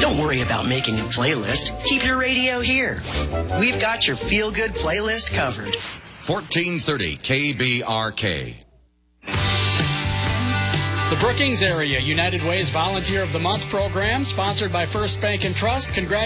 Don't worry about making a playlist. Keep your radio here. We've got your feel-good playlist covered. 1430 KBRK. The Brookings Area United Way's Volunteer of the Month program, sponsored by First Bank and Trust.